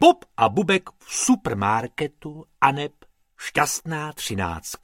Bob a Bubek v supermarketu aneb šťastná 13.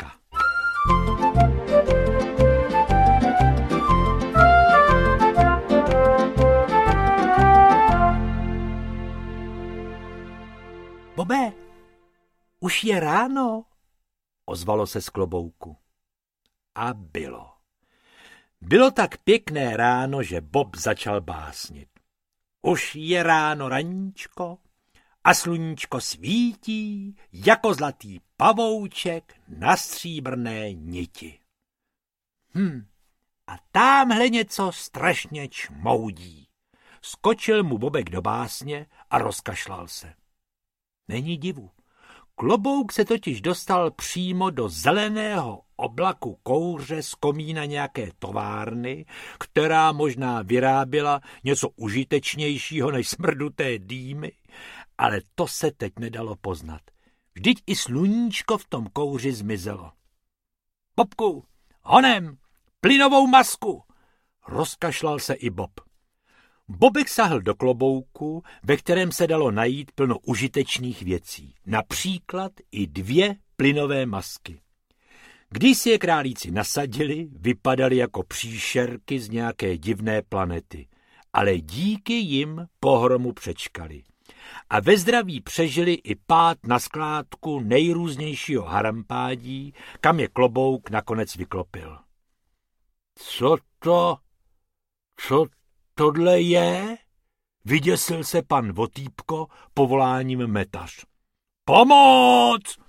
Bobe, už je ráno, ozvalo se z klobouku. A bylo. Bylo tak pěkné ráno, že Bob začal básnit. Už je ráno raníčko a sluníčko svítí jako zlatý pavouček na stříbrné niti. A támhle něco strašně čmoudí. Skočil mu Bobek do básně a rozkašlal se. Není divu. Klobouk se totiž dostal přímo do zeleného oblaku kouře z komína nějaké továrny, která možná vyráběla něco užitečnějšího než smrduté dýmy, ale to se teď nedalo poznat. Vždyť i sluníčko v tom kouři zmizelo. Bobku, honem, plynovou masku, rozkašlal se i Bob. Bobek sahl do klobouku, ve kterém se dalo najít plno užitečných věcí, například i 2 plynové masky. Když si je králíci nasadili, vypadali jako příšerky z nějaké divné planety, ale díky jim pohromu přečkali. A ve zdraví přežili i pád na skládku nejrůznějšího harampádí, kam je klobouk nakonec vyklopil. Co tohle je? Vyděsil se pan Votýpko povoláním metař. Pomoc!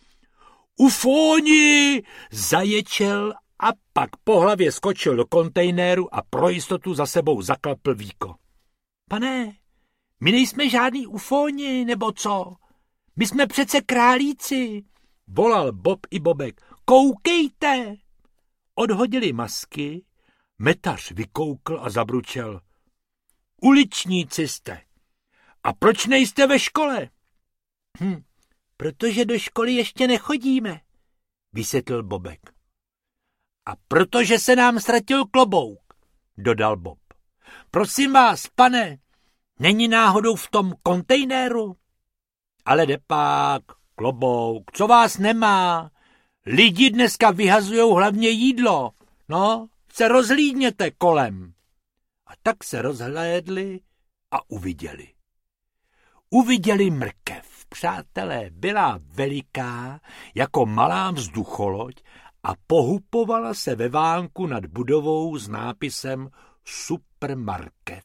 Ufóni! Zaječel a pak po hlavě skočil do kontejneru a pro jistotu za sebou zaklapl víko. Pane, my nejsme žádný ufóni, nebo co? My jsme přece králíci, volal Bob i Bobek. Koukejte! Odhodili masky, metař vykoukl a zabručel. Uličníci jste. A proč nejste ve škole? Protože do školy ještě nechodíme, vysvětlil Bobek. A protože se nám ztratil klobouk, dodal Bob. Prosím vás, pane, není náhodou v tom kontejneru? Ale depák, klobouk, co vás nemá? Lidi dneska vyhazujou hlavně jídlo. No, se rozhlídněte kolem. A tak se rozhlédli a uviděli. Uviděli mrkev, přátelé, byla veliká jako malá vzducholoď a pohupovala se ve vánku nad budovou s nápisem Supermarket.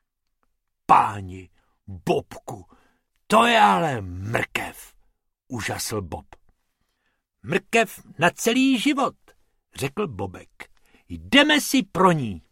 Páni, Bobku, to je ale mrkev, užasl Bob. Mrkev na celý život, řekl Bobek. Jdeme si pro ní.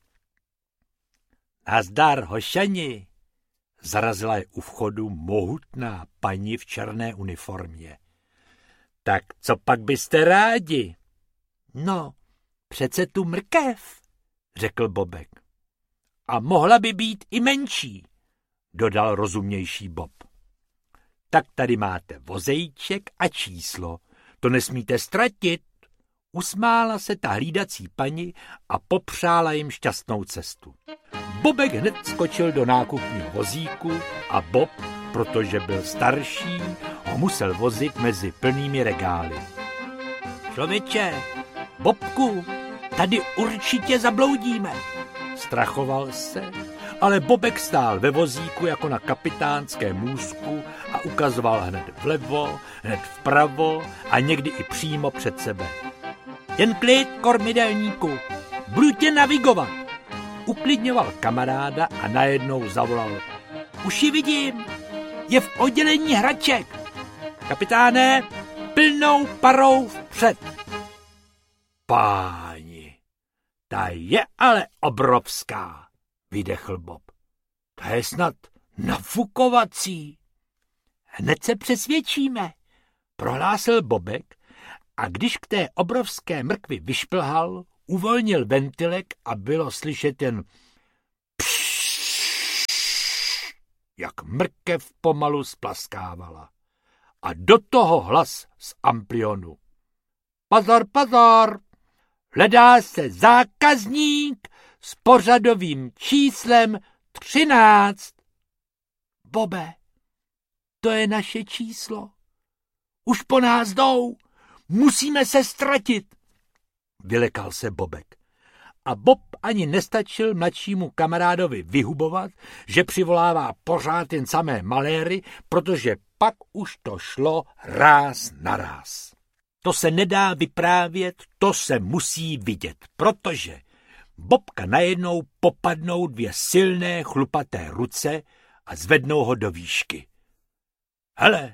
Nazdar, hošani, zarazila je u vchodu mohutná paní v černé uniformě. Tak co pak byste rádi? No, přece tu mrkev, řekl Bobek. A mohla by být i menší, dodal rozumnější Bob. Tak tady máte vozejček a číslo, to nesmíte ztratit. Usmála se ta hlídací paní a popřála jim šťastnou cestu. Bobek hned skočil do nákupního vozíku a Bob, protože byl starší, ho musel vozit mezi plnými regály. Člověče, Bobku, tady určitě zabloudíme, strachoval se, ale Bobek stál ve vozíku jako na kapitánském můstku a ukazoval hned vlevo, hned vpravo a někdy i přímo před sebe. Jen klid, kormidelníku, budu tě navigovat. Uklidňoval kamaráda a najednou zavolal. Už ji vidím, je v oddělení hraček. Kapitáne, plnou parou vpřed. Páni, ta je ale obrovská, vydechl Bob. Ta je snad nafukovací. Hned se přesvědčíme, prohlásil Bobek a když k té obrovské mrkvi vyšplhal, uvolnil ventilek a bylo slyšet jen pššš, jak mrkev pomalu splaskávala. A do toho hlas z amplionu. Pozor, pozor, hledá se zákazník s pořadovým číslem 13. Bobe, To je naše číslo. Už po nás jdou. Musíme se ztratit. Vylekal se Bobek. A Bob ani nestačil mladšímu kamarádovi vyhubovat, že přivolává pořád jen samé maléry, protože pak už to šlo ráz na ráz. To se nedá vyprávět, to se musí vidět, protože Bobka najednou popadnou dvě silné chlupaté ruce a zvednou ho do výšky. Hele,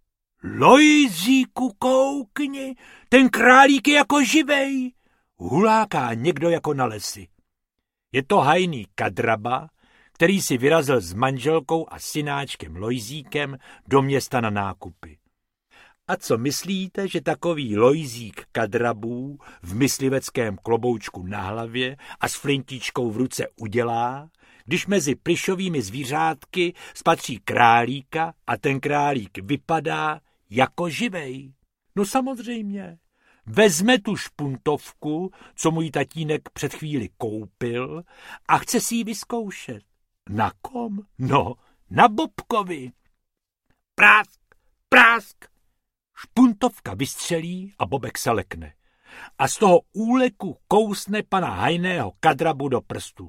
Lojzíku, koukni, ten králík je jako živej, huláká někdo jako na lesi. Je to hajný Kadraba, který si vyrazil s manželkou a synáčkem Lojzíkem do města na nákupy. A co myslíte, že takový Lojzík Kadrabů v mysliveckém kloboučku na hlavě a s flintičkou v ruce udělá, když mezi plyšovými zvířátky spatří králíka a ten králík vypadá jako živej? No samozřejmě. Vezme tu špuntovku, co můj tatínek před chvíli koupil, a chce si ji vyzkoušet. Na kom? No, na Bobkovi. Prásk, prásk. Špuntovka vystřelí a Bobek se lekne. A z toho úleku kousne pana hajného Kadrabu do prstu.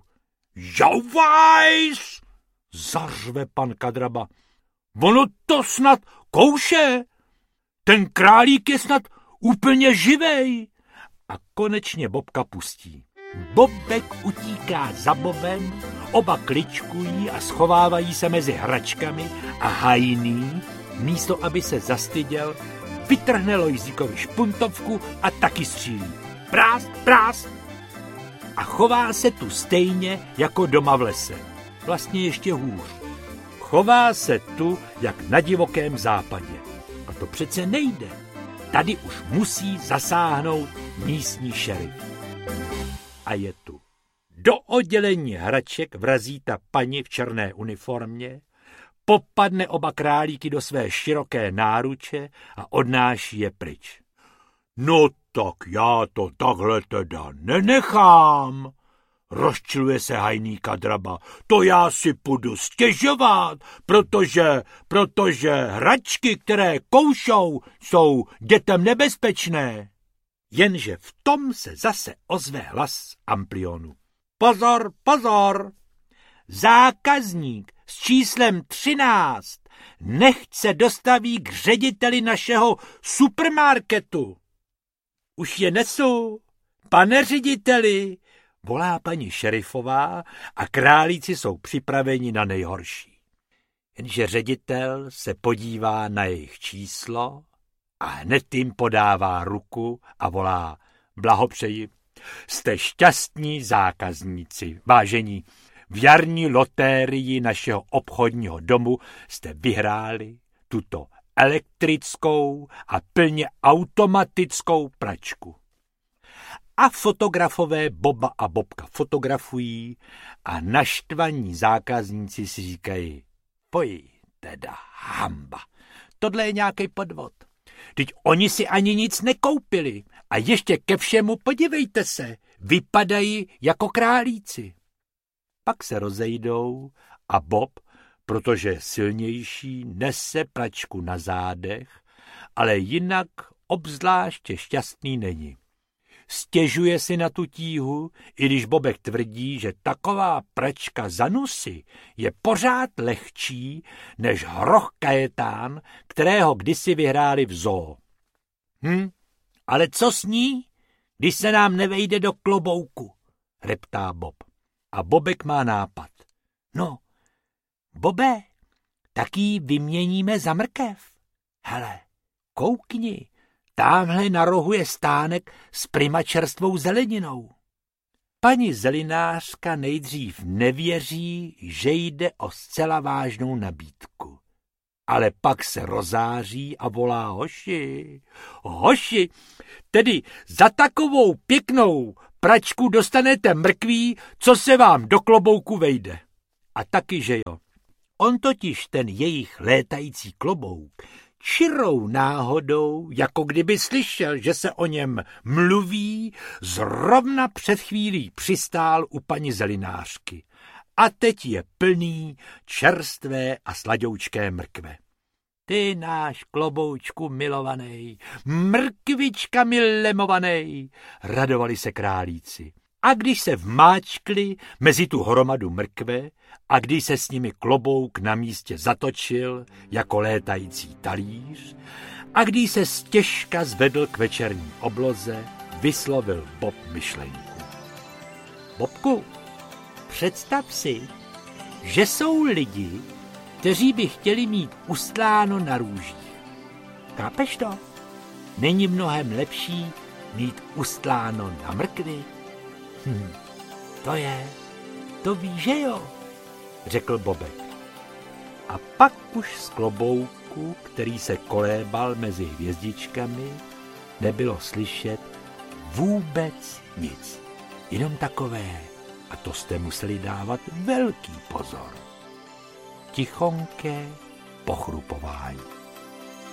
Jauvajs! Zařve pan Kadraba. Ono to snad kouše. Ten králík je snad úplně živej. A konečně Bobka pustí. Bobek utíká za Bobem, oba kličkují a schovávají se mezi hračkami a hajný, místo aby se zastyděl, vytrhne Lojzíkovi špuntovku a taky střílí. Prásk, prásk! A chová se tu stejně jako doma v lese. Vlastně ještě hůř. Chová se tu jak na divokém západě. A to přece nejde. Tady už musí zasáhnout místní šerif. A je tu. Do oddělení hraček vrazí ta paní v černé uniformě, popadne oba králíky do své široké náruče a odnáší je pryč. No tak já to takhle teda nenechám, rozčiluje se hajný Kadraba. To já si půjdu stěžovat, protože hračky, které koušou, jsou dětem nebezpečné. Jenže v tom se zase ozve hlas Amplionu. Pozor, pozor! Zákazník s číslem 13 nechť se dostaví k řediteli našeho supermarketu. Už je nesu, pane řediteli, volá paní šerifová a králíci jsou připraveni na nejhorší. Jenže ředitel se podívá na jejich číslo a hned jim podává ruku a volá: blahopřeji, jste šťastní zákazníci, vážení. V jarní lotérii našeho obchodního domu jste vyhráli tuto elektrickou a plně automatickou pračku. A fotografové Boba a Bobka fotografují a naštvaní zákazníci si říkají: pojď, teda hamba, tohle je nějaký podvod. Vždyť oni si ani nic nekoupili a ještě ke všemu podívejte se, vypadají jako králíci. Pak se rozejdou a Bob, protože je silnější, nese pračku na zádech, ale jinak obzvláště šťastný není. Stěžuje si na tu tíhu, i když Bobek tvrdí, že taková pračka za nusy je pořád lehčí než hroch Kajetán, kterého kdysi vyhráli v zoo. Ale co s ní, když se nám nevejde do klobouku, reptá Bob. A Bobek má nápad. No, Bobe, tak ji vyměníme za mrkev. Hele, koukni, támhle na rohu je stánek s prima čerstvou zeleninou. Paní zelinářka nejdřív nevěří, že jde o zcela vážnou nabídku. Ale pak se rozáří a volá: hoši, tedy za takovou pěknou pračku dostanete mrkví, co se vám do klobouku vejde. A taky, že jo. On totiž ten jejich létající klobouk čirou náhodou, jako kdyby slyšel, že se o něm mluví, zrovna před chvílí přistál u paní zelinářky. A teď je plný čerstvé a sladoučké mrkve. Ty náš kloboučku milovaný, mrkvičkami lemovaný, radovali se králíci. A když se vmáčkli mezi tu hromadu mrkve a když se s nimi klobouk na místě zatočil jako létající talíř a když se stěžka zvedl k večerní obloze, vyslovil Bob myšlenku. Bobku, představ si, že jsou lidi, kteří by chtěli mít ustláno na růžích. Chápeš to? Není mnohem lepší mít ustláno na mrkvi? To víš, že jo, řekl Bobek. A pak už z klobouku, který se kolébal mezi hvězdičkami, nebylo slyšet vůbec nic. Jenom takové, a to jste museli dávat velký pozor, tichonké pochrupování.